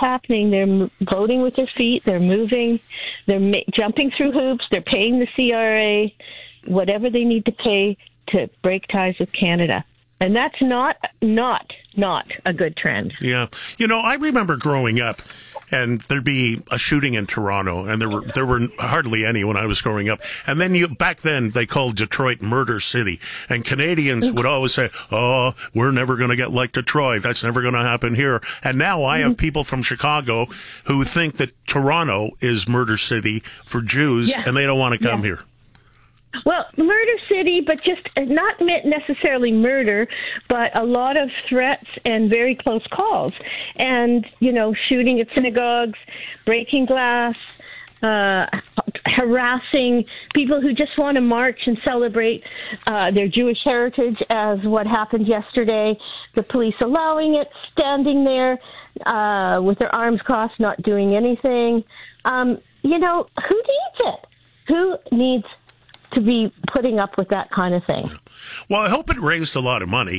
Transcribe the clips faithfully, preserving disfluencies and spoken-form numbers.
happening. They're m- voting with their feet. They're moving. They're ma- jumping through hoops. They're paying the C R A whatever they need to pay to break ties with Canada. And that's not, not, not a good trend. Yeah. You know, I remember growing up, and there'd be a shooting in Toronto, and there were there were hardly any when I was growing up. And then you back then they called Detroit Murder City, and Canadians would always say, "Oh, we're never going to get like Detroit. That's never going to happen here." And now I have people from Chicago who think that Toronto is Murder City for Jews, Yeah. and they don't want to come Yeah. here. Well, Murder City, but just not necessarily murder, but a lot of threats and very close calls. And, you know, shooting at synagogues, breaking glass, uh, harassing people who just want to march and celebrate uh, their Jewish heritage, as what happened yesterday. The police allowing it, standing there uh, with their arms crossed, not doing anything. Um, you know, who needs it? Who needs to be putting up with that kind of thing? Well, I hope it raised a lot of money.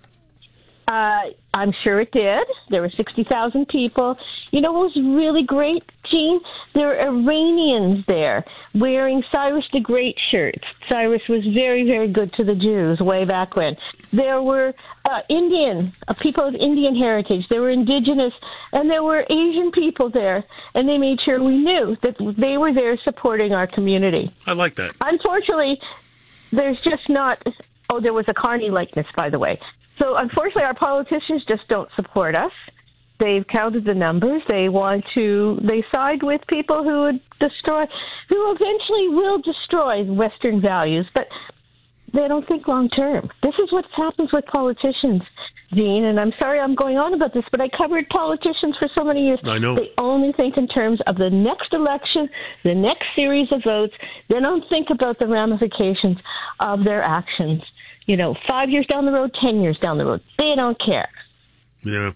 Uh, I'm sure it did. There were sixty thousand people. You know what was really great, Gene? There were Iranians there wearing Cyrus the Great shirts. Cyrus was very, very good to the Jews way back when. There were uh, Indian, uh, people of Indian heritage. There were indigenous, and there were Asian people there. And they made sure we knew that they were there supporting our community. I like that. Unfortunately, there's just not... Oh, there was a Carney likeness, by the way. So, unfortunately, our politicians just don't support us. They've counted the numbers. They want to, they side with people who would destroy, who eventually will destroy Western values, but they don't think long term. This is what happens with politicians, Dean, and I'm sorry I'm going on about this, but I covered politicians for so many years. I know. They only think in terms of the next election, the next series of votes. They don't think about the ramifications of their actions. You know, five years down the road, ten years down the road. They don't care. Yeah.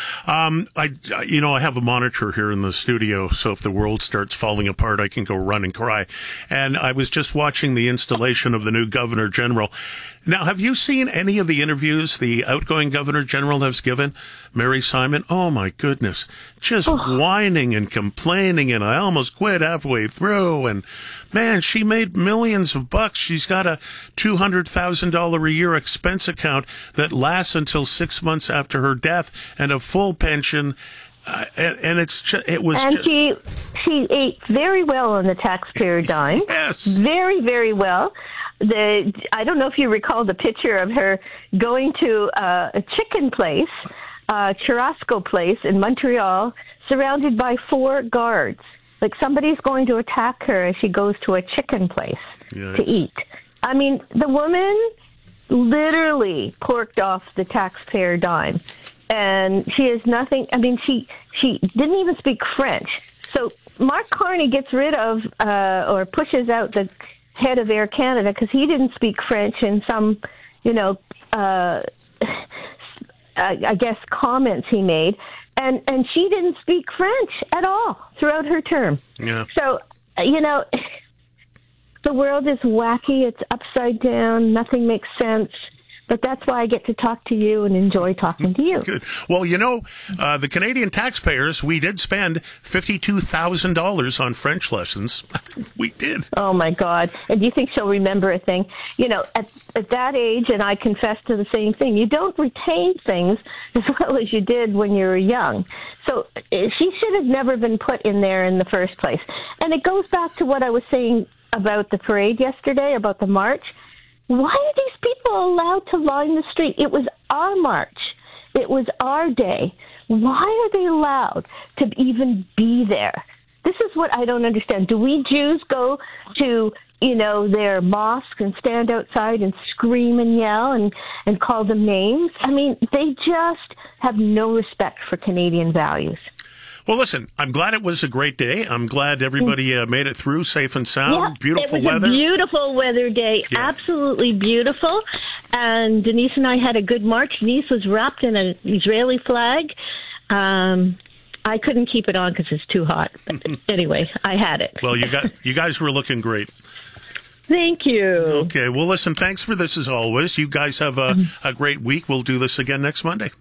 Um, I, you know, I have a monitor here in the studio, so if the world starts falling apart, I can go run and cry. And I was just watching the installation of the new Governor General. Now, have you seen any of the interviews the outgoing Governor General has given, Mary Simon? Oh, my goodness. Just oh. whining and complaining, and I almost quit halfway through. And, man, she made millions of bucks. She's got a two hundred thousand dollars a year expense account that lasts until six months after her death, and a full pension. Uh, and, and it's just, it was and just... she she ate very well on the taxpayer dime. Yes, very very well. The I don't know if you recall the picture of her going to uh, a chicken place, uh, Churrasco place in Montreal, surrounded by four guards. Like somebody's going to attack her as she goes to a chicken place Yikes. to eat. I mean, the woman literally porked off the taxpayer dime. And she has nothing, I mean, she she didn't even speak French. So Mark Carney gets rid of uh, or pushes out the head of Air Canada because he didn't speak French in some, you know, uh, I, I guess comments he made. And, and she didn't speak French at all throughout her term. Yeah. So, you know, the world is wacky. It's upside down. Nothing makes sense. But that's why I get to talk to you and enjoy talking to you. Good. Well, you know, uh, the Canadian taxpayers, we did spend fifty-two thousand dollars on French lessons. We did. Oh, my God. And do you think she'll remember a thing? You know, at, at that age, and I confess to the same thing, you don't retain things as well as you did when you were young. So she should have never been put in there in the first place. And it goes back to what I was saying about the parade yesterday, about the march. Why are these people allowed to line the street? It was our march. It was our day. Why are they allowed to even be there? This is what I don't understand. Do we Jews go to, you know, their mosques and stand outside and scream and yell and, and call them names? I mean, they just have no respect for Canadian values. Well, listen, I'm glad it was a great day. I'm glad everybody uh, made it through safe and sound. Yeah, beautiful it was weather. A beautiful weather day. Yeah. Absolutely beautiful. And Denise and I had a good march. Denise was wrapped in an Israeli flag. Um, I couldn't keep it on because it's too hot. But anyway, I had it. Well, you got you guys were looking great. Thank you. Okay. Well, listen, thanks for this as always. You guys have a, mm-hmm. a great week. We'll do this again next Monday.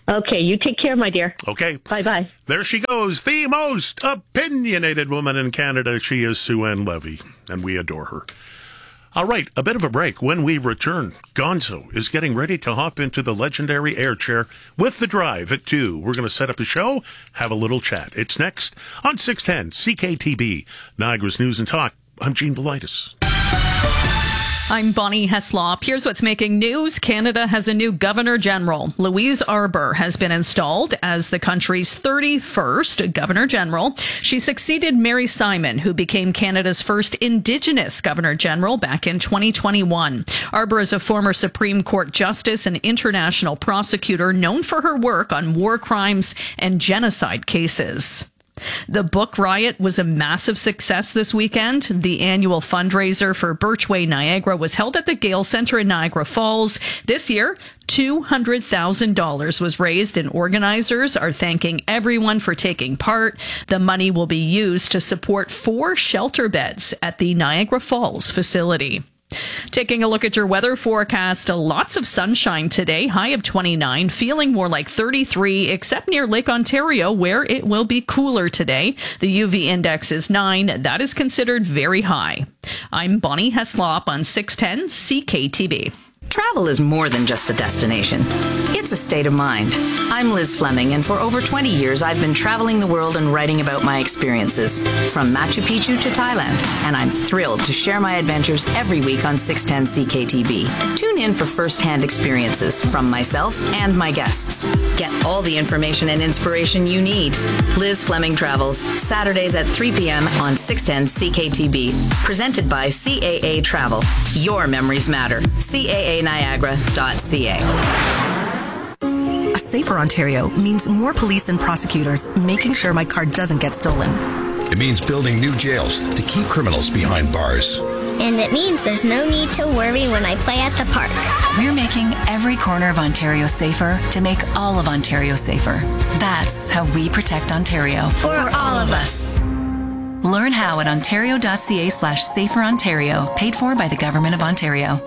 Okay, you take care, my dear. Okay. Bye-bye. There she goes, the most opinionated woman in Canada. She is Sue-Ann Levy, and we adore her. All right, a bit of a break. When we return, Gonzo is getting ready to hop into the legendary air chair with The Drive at two. We're going to set up the show, have a little chat. It's next on six ten C K T B, Niagara's News and Talk. I'm Gene Velitis. I'm Bonnie Heslop. Here's what's making news. Canada has a new Governor General. Louise Arbour has been installed as the country's thirty-first Governor General. She succeeded Mary Simon, who became Canada's first Indigenous Governor General back in twenty twenty-one. Arbour is a former Supreme Court justice and international prosecutor known for her work on war crimes and genocide cases. The Book Riot was a massive success this weekend. The annual fundraiser for Birchway Niagara was held at the Gale Centre in Niagara Falls. This year, two hundred thousand dollars was raised, and organizers are thanking everyone for taking part. The money will be used to support four shelter beds at the Niagara Falls facility. Taking a look at your weather forecast, lots of sunshine today, high of twenty-nine, feeling more like thirty-three, except near Lake Ontario, where it will be cooler today. The U V index is nine. That is considered very high. I'm Bonnie Heslop on six ten C K T B. Travel is more than just a destination. It's a state of mind. I'm Liz Fleming, and for over twenty years, I've been traveling the world and writing about my experiences, from Machu Picchu to Thailand, and I'm thrilled to share my adventures every week on six ten C K T B. Tune in for first-hand experiences from myself and my guests. Get all the information and inspiration you need. Liz Fleming Travels, Saturdays at three p.m. on six ten C K T B. Presented by C A A Travel. Your memories matter. C A A Niagara dot C A. A safer Ontario means more police and prosecutors making sure my car doesn't get stolen. It means building new jails to keep criminals behind bars. And it means there's no need to worry when I play at the park. We're making every corner of Ontario safer to make all of Ontario safer. That's how we protect Ontario. For, For all of us. Learn how at ontario dot c a slash safer Ontario, paid for by the Government of Ontario.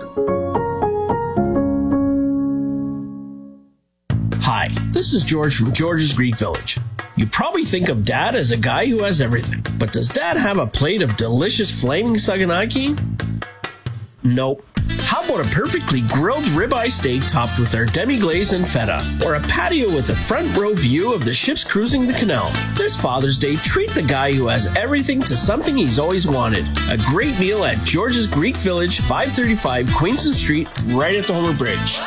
Hi, this is George from George's Greek Village. You probably think of Dad as a guy who has everything, but does Dad have a plate of delicious flaming saganaki? Nope. How about a perfectly grilled ribeye steak topped with our demi-glaze and feta, or a patio with a front row view of the ships cruising the canal? This Father's Day, treat the guy who has everything to something he's always wanted. A great meal at George's Greek Village, five thirty-five Queenston Street, right at the Homer Bridge.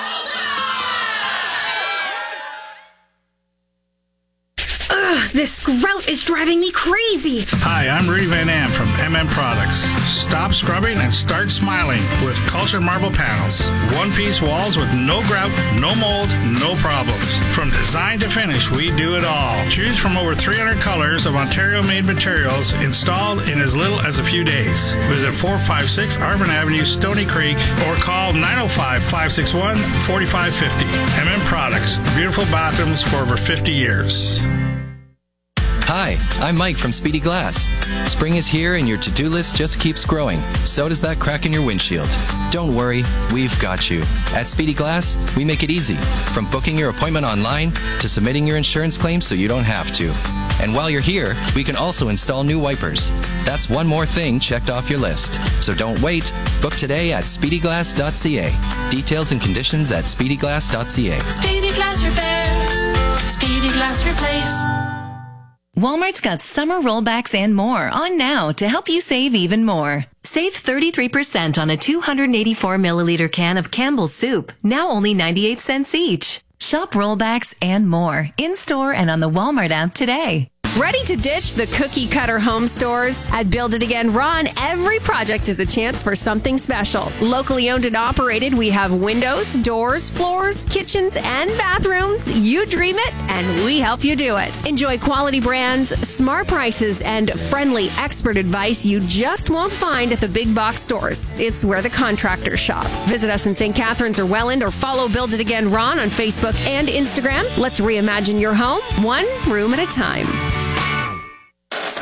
This grout is driving me crazy. Hi, I'm Rudy Van Am from M M Products. Stop scrubbing and start smiling with cultured marble panels. One-piece walls with no grout, no mold, no problems. From design to finish, we do it all. Choose from over three hundred colors of Ontario-made materials installed in as little as a few days. Visit four five six Arvin Avenue, Stony Creek, or call nine oh five, five six one, four five five oh. M M Products. Beautiful bathrooms for over fifty years. Hi, I'm Mike from Speedy Glass. Spring is here and your to-do list just keeps growing. So does that crack in your windshield. Don't worry, we've got you. At Speedy Glass, we make it easy. From booking your appointment online to submitting your insurance claim so you don't have to. And while you're here, we can also install new wipers. That's one more thing checked off your list. So don't wait. Book today at speedy glass dot c a. Details and conditions at speedy glass dot c a. Speedy Glass Repair. Speedy Glass Replace. Walmart's got summer rollbacks and more on now to help you save even more. Save thirty-three percent on a two hundred eighty-four milliliter can of Campbell's soup, now only ninety-eight cents each. Shop rollbacks and more in-store and on the Walmart app today. Ready to ditch the cookie cutter home stores? At Build It Again Ron, every project is a chance for something special. Locally owned and operated, we have windows, doors, floors, kitchens, and bathrooms. You dream it, and we help you do it. Enjoy quality brands, smart prices, and friendly expert advice you just won't find at the big box stores. It's where the contractors shop. Visit us in Saint Catharines or Welland, or follow Build It Again Ron on Facebook and Instagram. Let's reimagine your home, one room at a time.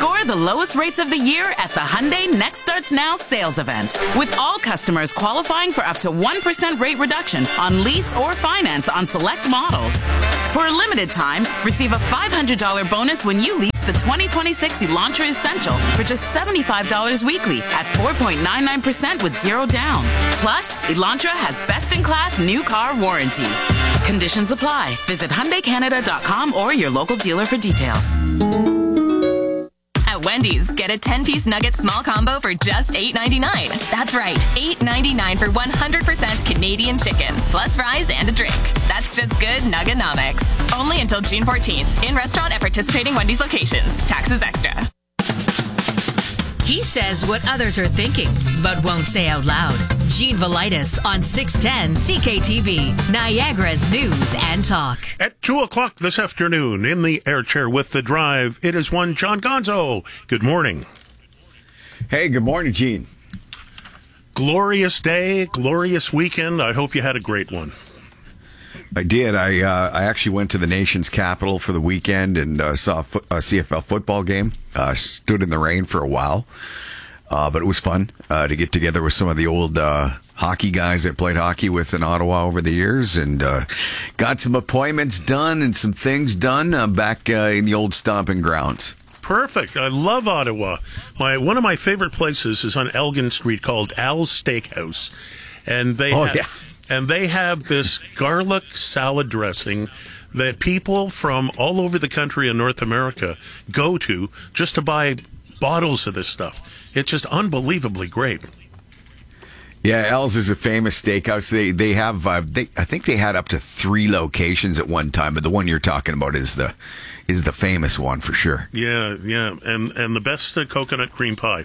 Score the lowest rates of the year at the Hyundai Next Starts Now sales event. With all customers qualifying for up to one percent rate reduction on lease or finance on select models. For a limited time, receive a five hundred dollars bonus when you lease the twenty twenty-six Elantra Essential for just seventy-five dollars weekly at four point nine nine percent with zero down. Plus, Elantra has best-in-class new car warranty. Conditions apply. Visit Hyundai Canada dot com or your local dealer for details. At Wendy's, get a ten-piece nugget small combo for just eight ninety-nine. That's right, eight ninety-nine for one hundred percent Canadian chicken, plus fries and a drink. That's just good Nugganomics. Only until June fourteenth. In restaurant at participating Wendy's locations. Taxes extra. He says what others are thinking, but won't say out loud. Gene Velitis on six ten C K T V, Niagara's News and Talk. At two o'clock this afternoon, in the air chair with The Drive, it is one John Gonzo. Good morning. Hey, good morning, Gene. Glorious day, glorious weekend. I hope you had a great one. I did. I uh, I actually went to the nation's capital for the weekend and uh, saw a, fo- a C F L football game. Uh, stood in the rain for a while, uh, but it was fun uh, to get together with some of the old uh, hockey guys that played hockey with in Ottawa over the years, and uh, got some appointments done and some things done uh, back uh, in the old stomping grounds. Perfect. I love Ottawa. My one of my favorite places is on Elgin Street called Al's Steakhouse, and they oh have, yeah. and they have this garlic salad dressing that people from all over the country in North America go to just to buy bottles of this stuff. It's just unbelievably great. Yeah, Al's is a famous steakhouse. They they have uh, they, I think they had up to three locations at one time, but the one you're talking about is the is the famous one for sure. Yeah, yeah, and and the best uh, coconut cream pie.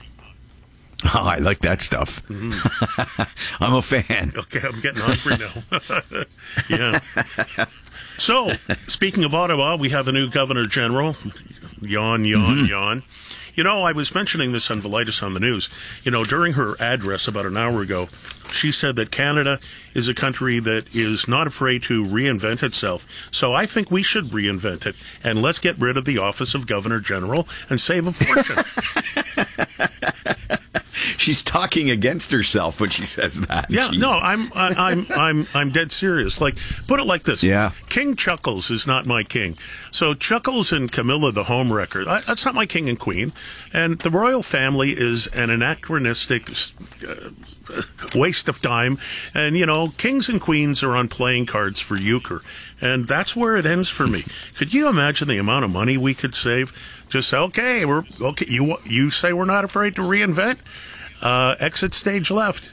Oh, I like that stuff. Mm-hmm. I'm a fan. Okay, I'm getting hungry now. Yeah. So, speaking of Ottawa, we have a new Governor General. Yawn, yawn, mm-hmm. yawn. You know, I was mentioning this on Velitis on the News. You know, during her address about an hour ago, she said that Canada is a country that is not afraid to reinvent itself. So I think we should reinvent it. And let's get rid of the office of Governor General and save a fortune. She's talking against herself when she says that. Yeah, Gee. no, I'm, I, I'm, I'm, I'm dead serious. Like, put it like this: yeah. King Chuckles is not my king. So Chuckles and Camilla the Homewrecker, I, that's not my king and queen. And the royal family is an anachronistic uh, waste of time. And you know, kings and queens are on playing cards for euchre, and that's where it ends for me. Could you imagine the amount of money we could save? Just okay, we're okay. You you say we're not afraid to reinvent. Uh, exit stage left.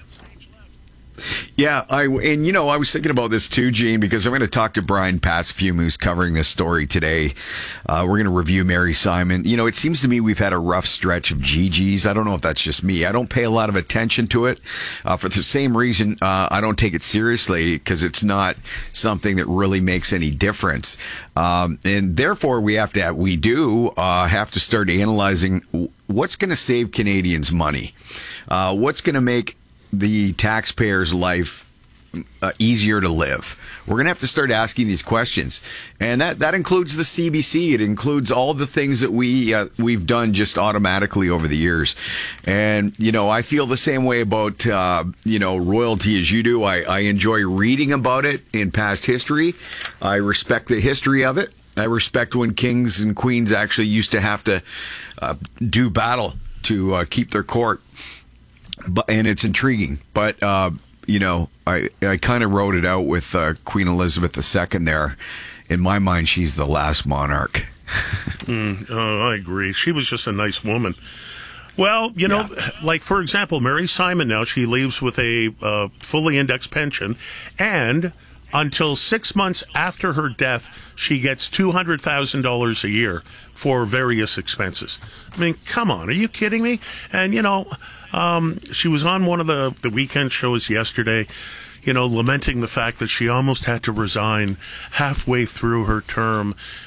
Yeah, I and you know I was thinking about this too, Gene, because I'm going to talk to Brian Pasfume, who's covering this story today. Uh, we're going to review Mary Simon. You know, it seems to me we've had a rough stretch of G Gs. I don't know if that's just me. I don't pay a lot of attention to it uh, for the same reason. Uh, I don't take it seriously because it's not something that really makes any difference, um, and therefore we have to have, we do uh, have to start analyzing what's going to save Canadians money, uh, what's going to make the taxpayer's life uh, easier to live. We're going to have to start asking these questions. And that, that includes the C B C. It includes all the things that we, uh, we've done just automatically over the years. And, you know, I feel the same way about, uh, you know, royalty as you do. I, I enjoy reading about it in past history. I respect the history of it. I respect when kings and queens actually used to have to uh, do battle to uh, keep their court. But, and it's intriguing, but, uh, you know, I, I kind of wrote it out with uh, Queen Elizabeth the Second there. In my mind, she's the last monarch. mm, oh, I agree. She was just a nice woman. Well, you know, yeah. like, for example, Mary Simon now, she leaves with a uh, fully indexed pension, and until six months after her death, she gets two hundred thousand dollars a year for various expenses. I mean, come on, are you kidding me? And, you know, um, she was on one of the, the weekend shows yesterday, you know, lamenting the fact that she almost had to resign halfway through her term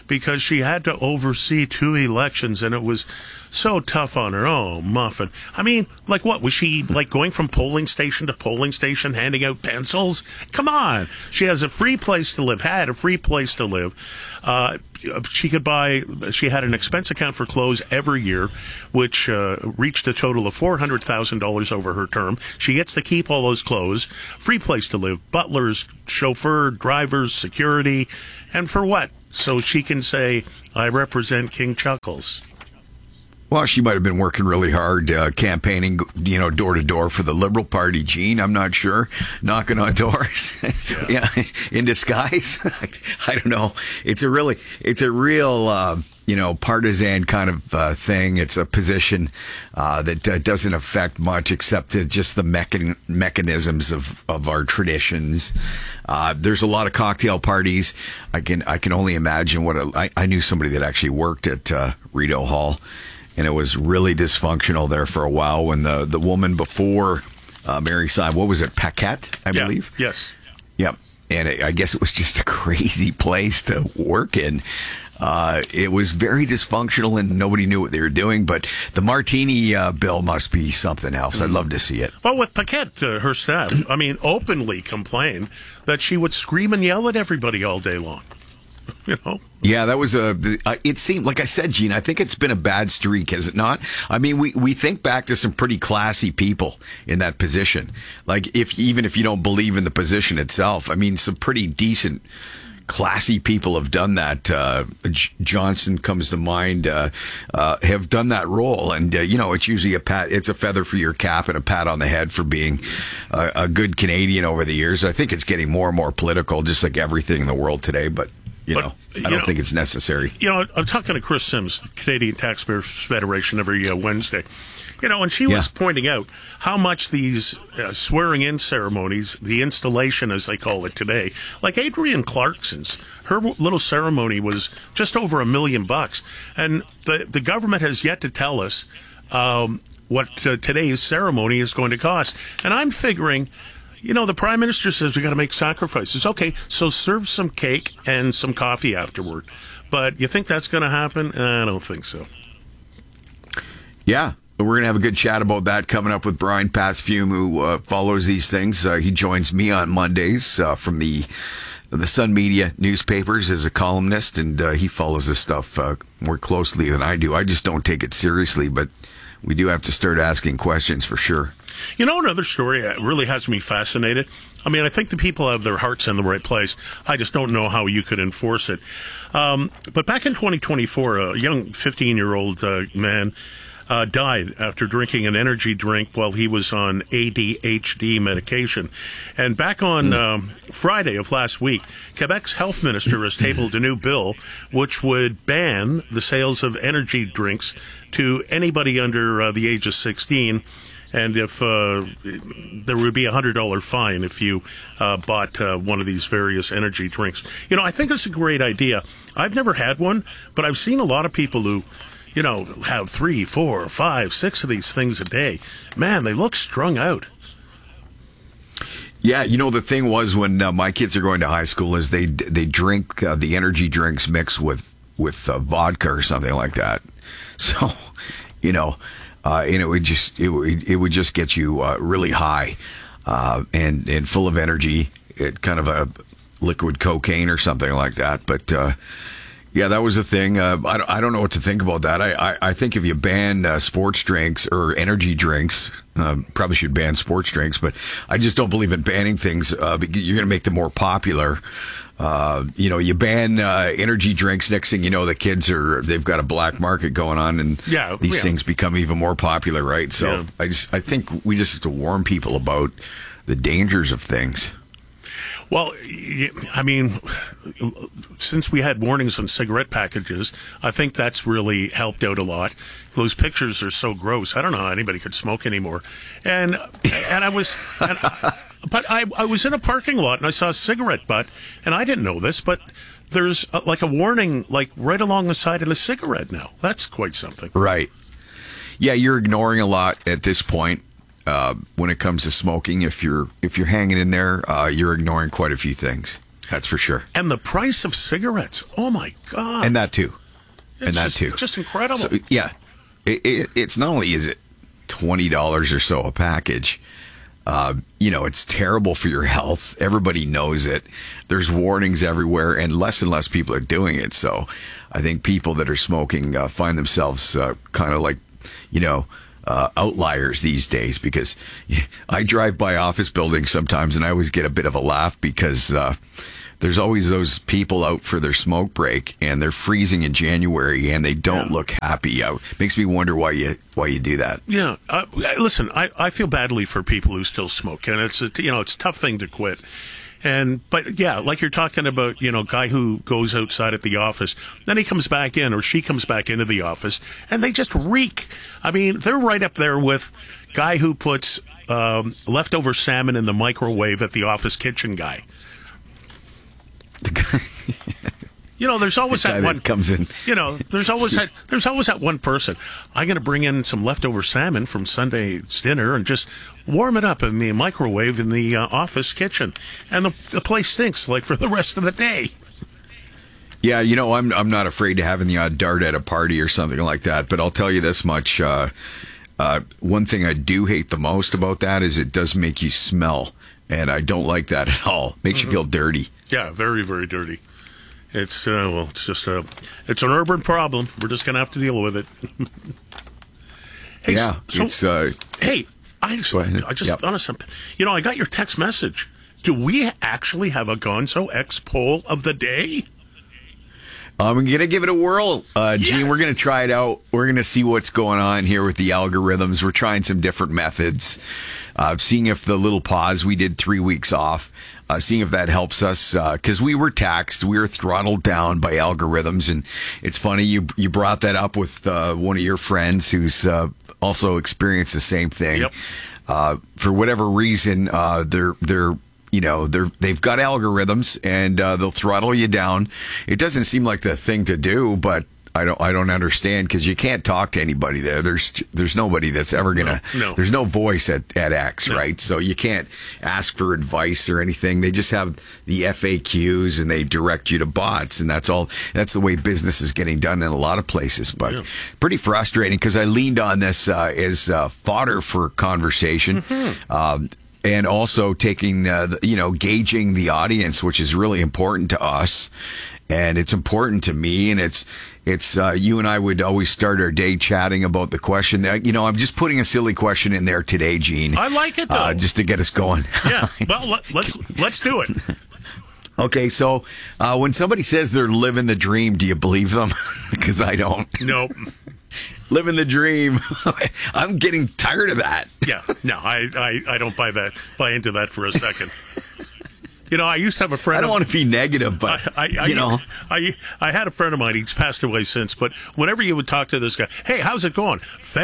because she had to oversee two elections, and it was so tough on her. Oh, muffin. I mean, like what? Was she like going from polling station to polling station handing out pencils? Come on. She has a free place to live, had a free place to live. Uh, she could buy, she had an expense account for clothes every year, which uh, reached a total of four hundred thousand dollars over her term. She gets to keep all those clothes, free place to live, butlers, chauffeur, drivers, security, and for what? So she can say, I represent King Chuckles. Well, she might have been working really hard, uh, campaigning, you know, door to door for the Liberal Party, Gene. I'm not sure. Knocking on doors. Yeah. Yeah. In disguise. I don't know. It's a really, it's a real, uh, you know, partisan kind of uh, thing. It's a position uh, that uh, doesn't affect much except to just the mechan- mechanisms of, of our traditions. Uh, there's a lot of cocktail parties. I can, I can only imagine what a, I, I knew somebody that actually worked at uh, Rideau Hall. And it was really dysfunctional there for a while when the, the woman before uh, Mary Simon, what was it, Paquette, I yeah, believe? Yes. Yep. And it, I guess it was just a crazy place to work in. Uh, it was very dysfunctional and nobody knew what they were doing. But the martini uh, bill must be something else. I'd love to see it. Well, with Paquette, uh, her staff, I mean, openly complained that she would scream and yell at everybody all day long. You know? Yeah, that was a. Uh, it seemed, like I said, Gene, I think it's been a bad streak, has it not? I mean, we, we think back to some pretty classy people in that position. Like, if even if you don't believe in the position itself, I mean, some pretty decent, classy people have done that. Uh, J- Johnson comes to mind, uh, uh, have done that role. And, uh, you know, it's usually a pat, it's a feather for your cap and a pat on the head for being a, a good Canadian over the years. I think it's getting more and more political, just like everything in the world today. But, You but, know, you I don't know, think it's necessary. You know, I'm talking to Chris Sims, Canadian Taxpayers Federation, every uh, Wednesday. You know, and she was Yeah. pointing out how much these uh, swearing-in ceremonies, the installation, as they call it today, like Adrienne Clarkson's, her w- little ceremony was just over a million bucks. And the, the government has yet to tell us um, what uh, today's ceremony is going to cost. And I'm figuring... You know, the Prime Minister says we got to make sacrifices. Okay, so serve some cake and some coffee afterward. But you think that's going to happen? I don't think so. Yeah, we're going to have a good chat about that coming up with Brian Pasfume, who uh, follows these things. Uh, he joins me on Mondays uh, from the the Sun Media newspapers as a columnist, and uh, he follows this stuff uh, more closely than I do. I just don't take it seriously, but we do have to start asking questions for sure. You know, another story that really has me fascinated. I mean, I think the people have their hearts in the right place. I just don't know how you could enforce it. Um, but back in twenty twenty-four, a young fifteen-year-old uh, man uh, died after drinking an energy drink while he was on A D H D medication. And back on um, Friday of last week, Quebec's health minister has tabled a new bill which would ban the sales of energy drinks to anybody under uh, the age of sixteen. And if uh, there would be a one hundred dollars fine if you uh, bought uh, one of these various energy drinks. You know, I think it's a great idea. I've never had one, but I've seen a lot of people who, you know, have three, four, five, six of these things a day. Man, they look strung out. Yeah, you know, the thing was when uh, my kids are going to high school is they they drink uh, the energy drinks mixed with, with uh, vodka or something like that. So, you know... Uh, and it would just it would it would just get you uh, really high uh, and and full of energy, it kind of a liquid cocaine or something like that. But uh, yeah, that was the thing. Uh, I don't, I don't know what to think about that. I I, I think if you ban uh, sports drinks or energy drinks, uh, probably should ban sports drinks. But I just don't believe in banning things. Uh, because you're going to make them more popular. Uh, you know, you ban uh, energy drinks. Next thing you know, the kids are, they've got a black market going on, and yeah, these yeah. things become even more popular, right? So yeah. I just, I think we just have to warn people about the dangers of things. Well, I mean, since we had warnings on cigarette packages, I think that's really helped out a lot. Those pictures are so gross. I don't know how anybody could smoke anymore. And and I was, and I, but I I was in a parking lot and I saw a cigarette butt, and I didn't know this, but there's a, like a warning, like right along the side of the cigarette now. That's quite something, right? Yeah, you're ignoring a lot at this point. Uh, when it comes to smoking, if you're if you're hanging in there, uh, you're ignoring quite a few things. That's for sure. And the price of cigarettes. Oh, my God. And that, too. It's and that, just, too. Just incredible. So, yeah. It, it, it's not only is it twenty dollars or so a package, uh, you know, it's terrible for your health. Everybody knows it. There's warnings everywhere, and less and less people are doing it. So I think people that are smoking uh, find themselves uh, kind of like, you know, uh, outliers these days, because I drive by office buildings sometimes and I always get a bit of a laugh because uh, there's always those people out for their smoke break and they're freezing in January and they don't yeah. look happy. It makes me wonder why you why you do that. Yeah, uh, listen, I, I feel badly for people who still smoke, and it's a, you know it's a tough thing to quit. And but yeah, like you're talking about, you know, guy who goes outside at the office, then he comes back in, or she comes back into the office, and they just reek. I mean, they're right up there with guy who puts um, leftover salmon in the microwave at the office kitchen guy. The guy, you know, there's always the that one that comes in. You know, there's always that there's always that one person. I'm going to bring in some leftover salmon from Sunday's dinner and just warm it up in the microwave in the uh, office kitchen, and the, the place stinks like for the rest of the day. Yeah, you know, I'm I'm not afraid to having the odd dart at a party or something like that, but I'll tell you this much: uh, uh, one thing I do hate the most about that is it does make you smell, and I don't like that at all. Makes mm-hmm. you feel dirty. Yeah, very, very dirty. It's uh, well, it's just a, it's an urban problem. We're just gonna have to deal with it. Hey, yeah, so, it's. Uh, hey, I just, I just yep. thought of something. You know, I got your text message. Do we actually have a Gonzo X poll of the day? I'm going to give it a whirl, uh, Gene. Yes. We're going to try it out. We're going to see what's going on here with the algorithms. We're trying some different methods. Uh, seeing if the little pause we did three weeks off, uh, seeing if that helps us, because uh, we were taxed. We were throttled down by algorithms. And it's funny, you you brought that up with uh, one of your friends who's uh, also experienced the same thing. Yep. Uh, for whatever reason, uh, they're they're you know, they're, they've got algorithms and uh, they'll throttle you down. It doesn't seem like the thing to do, but I don't I don't understand, because you can't talk to anybody there. There's there's nobody that's ever gonna. No, no. There's no voice at, at X, no. right? So you can't ask for advice or anything. They just have the F A Qs and they direct you to bots, and that's all. That's the way business is getting done in a lot of places. But yeah. pretty frustrating, because I leaned on this uh, as uh, fodder for conversation. Mm-hmm. Um, And also taking, uh, you know, gauging the audience, which is really important to us, and it's important to me. And it's, it's uh, you and I would always start our day chatting about the question. That, you know, I'm just putting a silly question in there today, Gene. I like it though, uh, just to get us going. Yeah, well, let, let's let's do it. Okay, so uh, when somebody says they're living the dream, do you believe them? Because I don't. Nope. Living the dream. I'm getting tired of that. Yeah, no, I, I, I don't buy that. Buy into that for a second. You know, I used to have a friend. I don't of, want to be negative, but I, I, you I, know, I I had a friend of mine. He's passed away since, but whenever you would talk to this guy, hey, how's it going?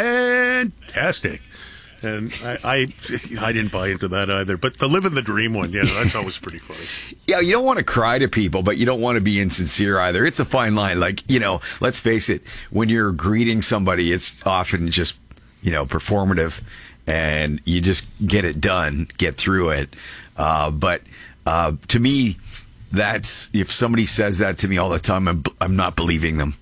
Fantastic. And I, I, I didn't buy into that either. But the living the dream one, yeah, that's always pretty funny. Yeah, you don't want to cry to people, but you don't want to be insincere either. It's a fine line. Like, you know, let's face it, when you're greeting somebody, it's often just, you know, performative, and you just get it done, get through it. Uh, but uh, to me, that's, if somebody says that to me all the time, I'm, I'm not believing them.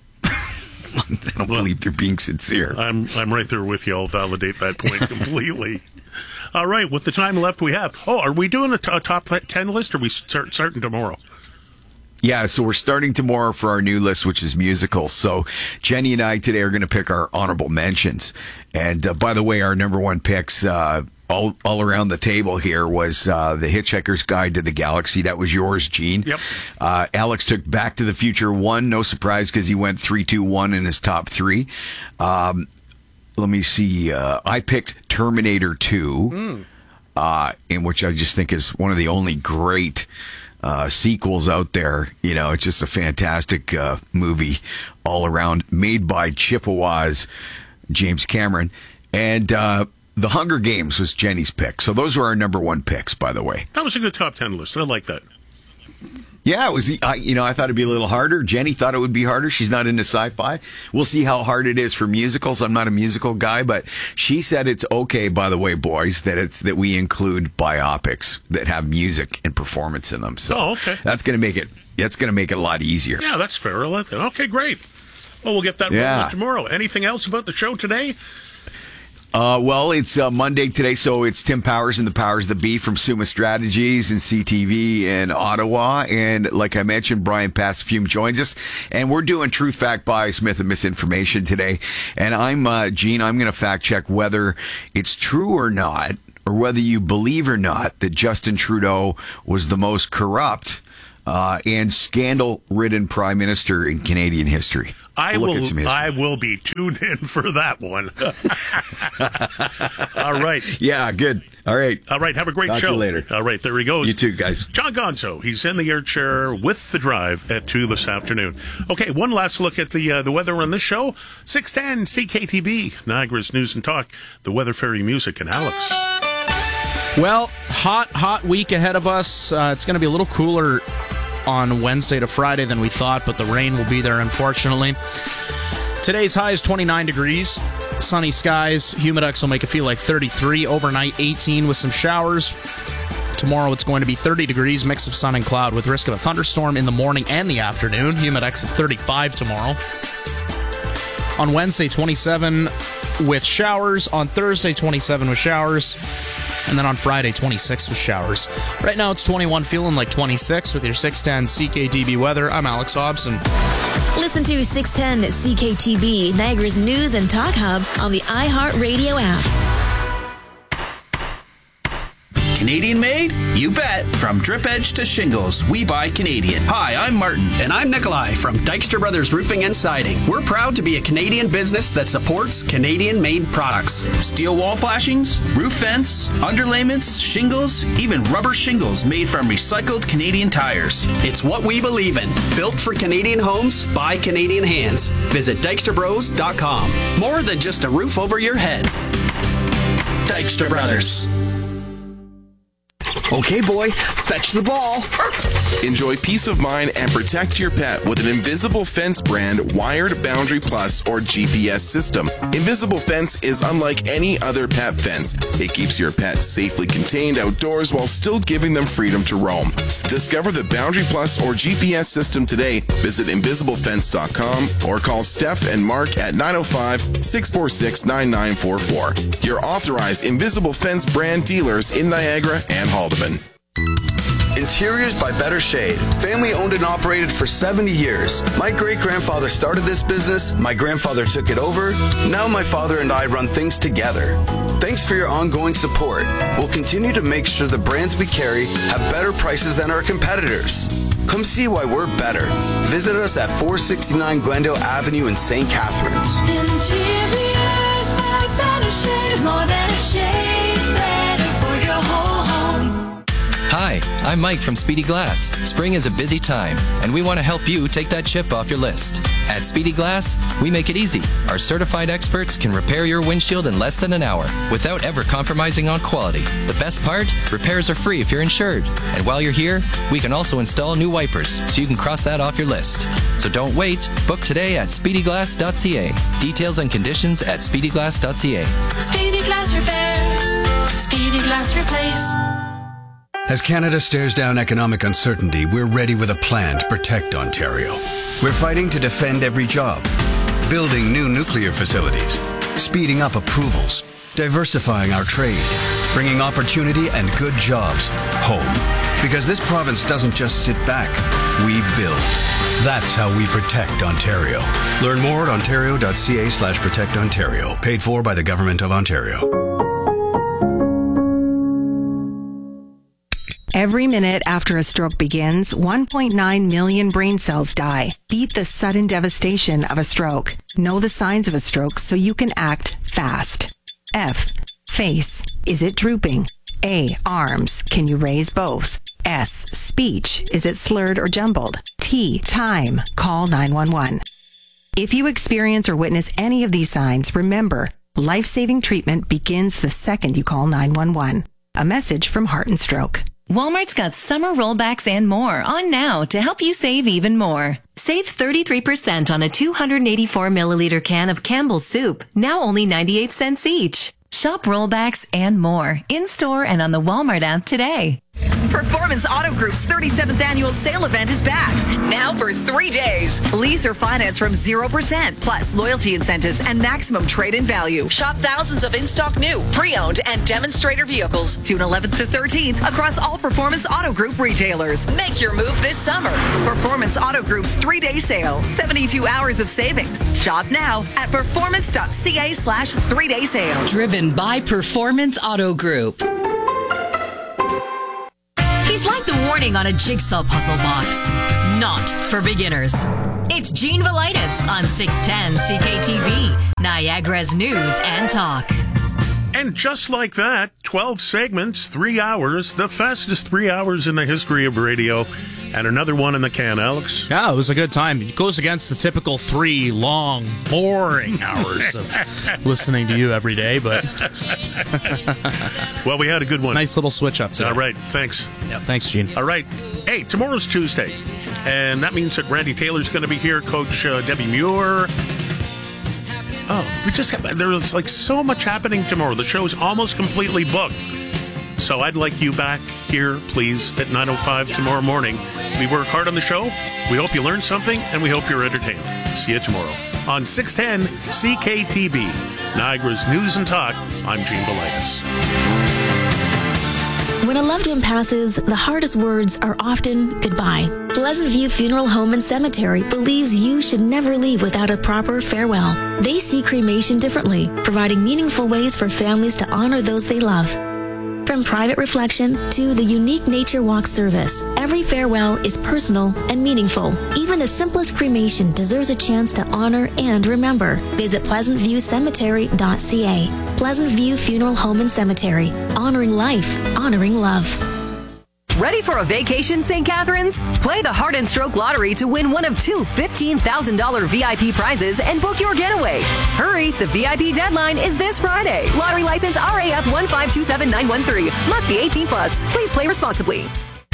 I don't well, believe they're being sincere. I'm I'm right there with you. I'll validate that point completely. All right, with the time left we have. Oh, are we doing a, t- a top ten list, or are we start, starting tomorrow? Yeah, so we're starting tomorrow for our new list, which is musicals. So Jenny and I today are going to pick our honorable mentions. And uh, by the way, our number one picks uh, all all around the table here was uh, The Hitchhiker's Guide to the Galaxy. That was yours, Gene. Yep. Uh, Alex took Back to the Future one. No surprise, because he went three two one in his top three. Um, let me see. Uh, I picked Terminator two, mm. uh, in which I just think is one of the only great Uh, sequels out there. You know, it's just a fantastic uh, movie all around, made by Chippewas, James Cameron. And uh, The Hunger Games was Jenny's pick. So those were our number one picks, by the way. That was a good top ten list. I like that. Yeah, it was. I, you know, I thought it'd be a little harder. Jenny thought it would be harder. She's not into sci-fi. We'll see how hard it is for musicals. I'm not a musical guy, but she said it's okay. By the way, boys, that it's that we include biopics that have music and performance in them. So oh, okay. That's going to make it. That's going to make it a lot easier. Yeah, that's fair. I like that. Okay, great. Well, we'll get that yeah. rolling tomorrow. Anything else about the show today? Uh, well, it's uh, Monday today, so it's Tim Powers and the Powers That Be from Summa Strategies and C T V in Ottawa. And like I mentioned, Brian Pasfume joins us. And we're doing Truth, Fact, Bias, Myth, and Misinformation today. And I'm, uh, Gene, I'm going to fact check whether it's true or not, or whether you believe or not that Justin Trudeau was the most corrupt uh, and scandal-ridden prime minister in Canadian history. I will. I will be tuned in for that one. All right. Yeah. Good. All right. All right. Have a great Talk show. To you later. All right. There he goes. You too, guys. John Gonzo. He's in the air chair with the drive at two this afternoon. Okay. One last look at the uh, the weather on this show. six ten C K T B, Niagara's News and Talk. The Weather Fairy Music and Alex. Well, hot, hot week ahead of us. Uh, it's going to be a little cooler on Wednesday to Friday than we thought, but the rain will be there, unfortunately. Today's high is twenty-nine degrees. Sunny skies. Humidex will make it feel like thirty-three. Overnight, eighteen with some showers. Tomorrow it's going to be thirty degrees, mix of sun and cloud with risk of a thunderstorm in the morning and the afternoon. Humidex of thirty-five tomorrow. On Wednesday, twenty-seven with showers. On Thursday, twenty-seven with showers. And then on Friday, twenty-six with showers. Right now, it's twenty-one, feeling like twenty-six with your six ten C K T B weather. I'm Alex Hobson. Listen to six ten C K T B, Niagara's News and Talk Hub on the iHeartRadio app. Canadian made? You bet. From drip edge to shingles, we buy Canadian. Hi, I'm Martin. And I'm Nikolai from Dykstra Brothers Roofing and Siding. We're proud to be a Canadian business that supports Canadian made products. Steel wall flashings, roof vents, underlayments, shingles, even rubber shingles made from recycled Canadian tires. It's what we believe in. Built for Canadian homes by Canadian hands. Visit dykstra bros dot com. More than just a roof over your head. Dykstra Brothers. Okay, boy, fetch the ball. Enjoy peace of mind and protect your pet with an Invisible Fence brand wired Boundary Plus or G P S system. Invisible Fence is unlike any other pet fence. It keeps your pet safely contained outdoors while still giving them freedom to roam. Discover the Boundary Plus or G P S system today. Visit invisible fence dot com or call Steph and Mark at nine oh five, six four six, nine nine four four. Your authorized Invisible Fence brand dealers in Niagara and Haldeman. Interiors by Better Shade. Family owned and operated for seventy years. My great-grandfather started this business, my grandfather took it over, now my father and I run things together. Thanks for your ongoing support. We'll continue to make sure the brands we carry have better prices than our competitors. Come see why we're better. Visit us at four sixty-nine Glendale Avenue in Saint Catharines. Interiors by Better Shade. More than a shade, better for your whole home. Hi, I'm Mike from Speedy Glass. Spring is a busy time, and we want to help you take that chip off your list. At Speedy Glass, we make it easy. Our certified experts can repair your windshield in less than an hour without ever compromising on quality. The best part? Repairs are free if you're insured. And while you're here, we can also install new wipers, so you can cross that off your list. So don't wait. Book today at speedy glass dot c a. Details and conditions at speedy glass dot c a. Speedy Glass Repair. Speedy Glass Replace. As Canada stares down economic uncertainty, we're ready with a plan to protect Ontario. We're fighting to defend every job, building new nuclear facilities, speeding up approvals, diversifying our trade, bringing opportunity and good jobs home. Because this province doesn't just sit back, we build. That's how we protect Ontario. Learn more at ontario dot c a slash protect Ontario. Paid for by the Government of Ontario. Every minute after a stroke begins, one point nine million brain cells die. Beat the sudden devastation of a stroke. Know the signs of a stroke so you can act fast. F. Face. Is it drooping? A. Arms. Can you raise both? S. Speech. Is it slurred or jumbled? T. Time. Call nine one one. If you experience or witness any of these signs, remember, life-saving treatment begins the second you call nine one one. A message from Heart and Stroke. Walmart's got summer rollbacks and more on now to help you save even more. Save thirty-three percent on a two hundred eighty-four milliliter can of Campbell's soup, now only ninety-eight cents each. Shop rollbacks and more in-store and on the Walmart app today. Performance Auto Group's thirty-seventh annual sale event is back, now for three days. Lease or finance from zero percent, plus loyalty incentives and maximum trade-in value. Shop thousands of in-stock new, pre-owned, and demonstrator vehicles June eleventh to thirteenth across all Performance Auto Group retailers. Make your move this summer. Performance Auto Group's three-day sale, seventy-two hours of savings. Shop now at performance.ca slash three-day sale. Driven by Performance Auto Group. He's like the warning on a jigsaw puzzle box. Not for beginners. It's Gene Velitis on six ten C K T V, Niagara's News and Talk. And just like that, twelve segments, three hours, the fastest three hours in the history of radio. And another one in the can, Alex. Yeah, it was a good time. It goes against the typical three long, boring hours of listening to you every day, but... Well, we had a good one. Nice little switch up today. All right, thanks. Yeah, thanks, Gene. All right. Hey, tomorrow's Tuesday, and that means that Randy Taylor's going to be here, Coach uh, Debbie Muir. Oh, we just have, there's like so much happening tomorrow. The show's almost completely booked. So I'd like you back here, please, at nine oh five tomorrow morning. We work hard on the show. We hope you learned something, and we hope you're entertained. See you tomorrow on six ten C K T B, Niagara's News and Talk. I'm Gene Velitis. When a loved one passes, the hardest words are often goodbye. Pleasant View Funeral Home and Cemetery believes you should never leave without a proper farewell. They see cremation differently, providing meaningful ways for families to honor those they love. From private reflection to the unique nature walk service, every farewell is personal and meaningful. Even the simplest cremation deserves a chance to honor and remember. Visit pleasant view cemetery dot c a. Pleasant View Funeral Home and Cemetery. Honoring life, honoring love. Ready for a vacation, Saint Catharines? Play the Heart and Stroke Lottery to win one of two fifteen thousand dollars V I P prizes and book your getaway. Hurry, the V I P deadline is this Friday. Lottery license R A F one five two seven nine one three. Must be eighteen plus. Please play responsibly.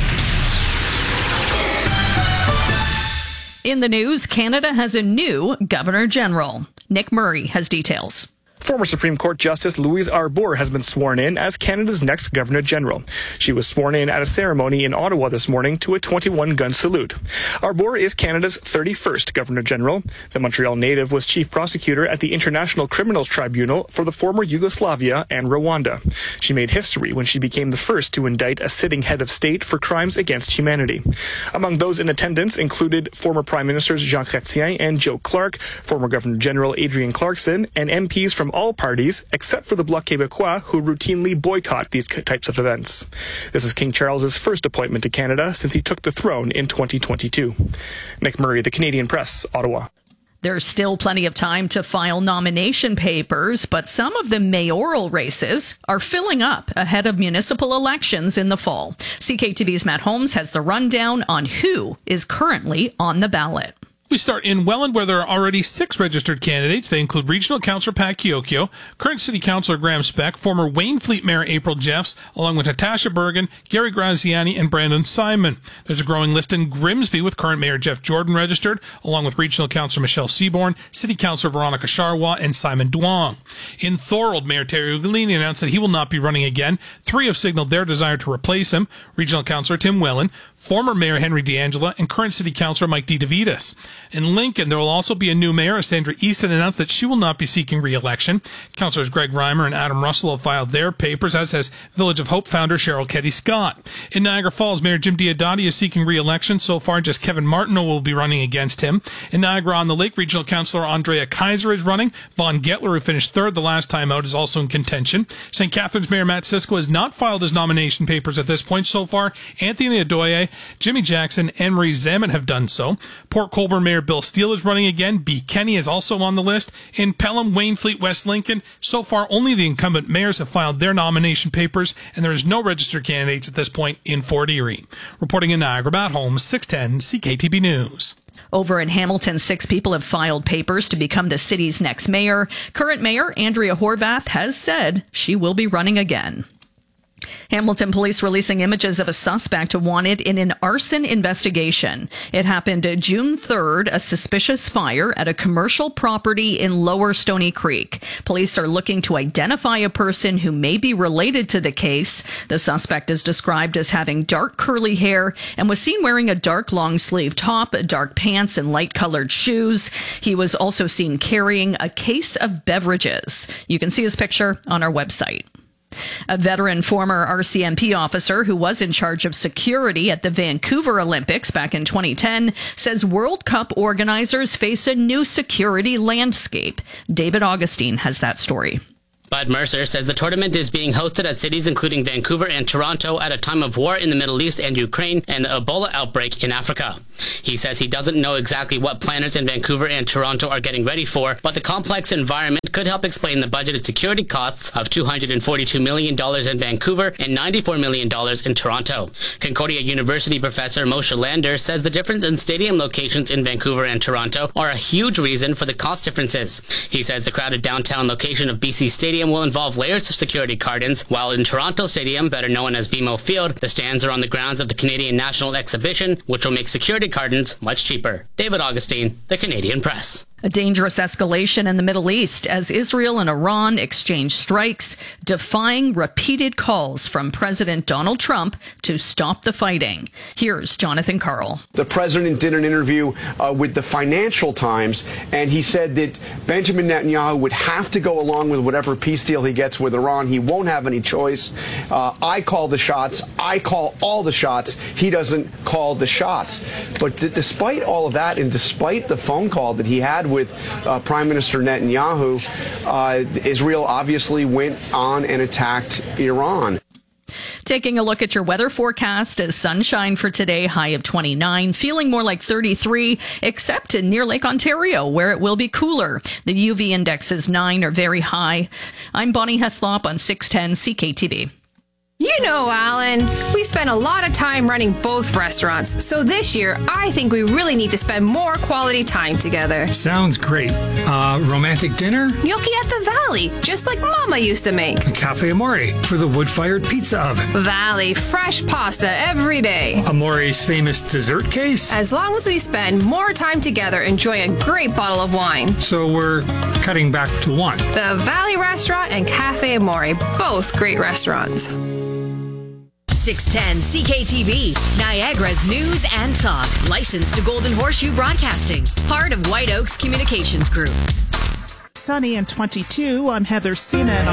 In the news, Canada has a new Governor General. Nick Murray has details. Former Supreme Court Justice Louise Arbour has been sworn in as Canada's next Governor-General. She was sworn in at a ceremony in Ottawa this morning to a twenty-one gun salute. Arbour is Canada's thirty-first Governor-General. The Montreal native was Chief Prosecutor at the International Criminals Tribunal for the former Yugoslavia and Rwanda. She made history when she became the first to indict a sitting head of state for crimes against humanity. Among those in attendance included former Prime Ministers Jean Chrétien and Joe Clark, former Governor-General Adrienne Clarkson, and M Ps from all parties except for the Bloc Québécois, who routinely boycott these types of events. This is King Charles's first appointment to Canada since he took the throne in twenty twenty-two. Nick Murray, The Canadian Press, Ottawa. There's still plenty of time to file nomination papers, but some of the mayoral races are filling up ahead of municipal elections in the fall. C K T V's Matt Holmes has the rundown on who is currently on the ballot. We start in Welland, where there are already six registered candidates. They include Regional Councillor Pat Kiokio, current City Councillor Graham Speck, former Wainfleet Mayor April Jeffs, along with Natasha Bergen, Gary Graziani, and Brandon Simon. There's a growing list in Grimsby with current Mayor Jeff Jordan registered, along with Regional Councillor Michelle Seaborn, City Councillor Veronica Charwa, and Simon Duong. In Thorold, Mayor Terry Ugolini announced that he will not be running again. Three have signaled their desire to replace him: Regional Councillor Tim Whelan, former Mayor Henry D'Angela, and current City Councillor Mike DeDavitis. In Lincoln, there will also be a new mayor, as Sandra Easton announced that she will not be seeking re-election. Councillors Greg Reimer and Adam Russell have filed their papers, as has Village of Hope founder Cheryl Ketty Scott. In Niagara Falls, Mayor Jim Diodati is seeking re-election. So far, just Kevin Martineau will be running against him. In Niagara-on-the-Lake, Regional Councillor Andrea Kaiser is running. Vaughn Gettler, who finished third the last time out, is also in contention. Saint Catharines Mayor Matt Sisko has not filed his nomination papers at this point. So far, Anthony Adoye, Jimmy Jackson, and Marie Zammit have done so. Port Colborne Mayor Bill Steele is running again. B. Kenny is also on the list. In Pelham, Wainfleet, West Lincoln, so far only the incumbent mayors have filed their nomination papers, and there is no registered candidates at this point in Fort Erie. Reporting in Niagara, Matt Holmes, six ten C K T B News. Over in Hamilton, six people have filed papers to become the city's next mayor. Current mayor Andrea Horvath has said she will be running again. Hamilton police releasing images of a suspect wanted in an arson investigation. It happened June third, a suspicious fire at a commercial property in Lower Stony Creek. Police are looking to identify a person who may be related to the case. The suspect is described as having dark curly hair and was seen wearing a dark long sleeve top, dark pants, and light colored shoes. He was also seen carrying a case of beverages. You can see his picture on our website. A veteran former R C M P officer who was in charge of security at the Vancouver Olympics back in twenty ten says World Cup organizers face a new security landscape. David Augustine has that story. Bud Mercer says the tournament is being hosted at cities including Vancouver and Toronto at a time of war in the Middle East and Ukraine and the Ebola outbreak in Africa. He says he doesn't know exactly what planners in Vancouver and Toronto are getting ready for, but the complex environment could help explain the budgeted security costs of two hundred forty-two million dollars in Vancouver and ninety-four million dollars in Toronto. Concordia University professor Moshe Lander says the difference in stadium locations in Vancouver and Toronto are a huge reason for the cost differences. He says the crowded downtown location of B C Stadium will involve layers of security cordons, while in Toronto Stadium, better known as B M O Field, the stands are on the grounds of the Canadian National Exhibition, which will make security cordons much cheaper. David Augustine, The Canadian Press. A dangerous escalation in the Middle East as Israel and Iran exchange strikes, defying repeated calls from President Donald Trump to stop the fighting. Here's Jonathan Karl. The president did an interview uh, with the Financial Times, and he said that Benjamin Netanyahu would have to go along with whatever peace deal he gets with Iran. He won't have any choice. Uh, I call the shots. I call all the shots. He doesn't call the shots. But d- despite all of that, and despite the phone call that he had with uh, Prime Minister Netanyahu, uh, Israel obviously went on and attacked Iran. Taking a look at your weather forecast, is sunshine for today, high of twenty-nine, feeling more like thirty-three, except in near Lake Ontario, where it will be cooler. The U V index is nine, or very high. I'm Bonnie Heslop on six ten C K T V. You know, Alan, we spend a lot of time running both restaurants, so this year I think we really need to spend more quality time together. Sounds great. Uh, romantic dinner? Gnocchi at the Valley, just like Mama used to make. A Cafe Amore for the wood-fired pizza oven. Valley, fresh pasta every day. Amore's famous dessert case? As long as we spend more time together enjoying a great bottle of wine. So we're cutting back to one. The Valley Restaurant and Cafe Amore, both great restaurants. six ten C K T V, Niagara's news and talk. Licensed to Golden Horseshoe Broadcasting. Part of White Oaks Communications Group. Sunny and twenty-two. I'm Heather Sina.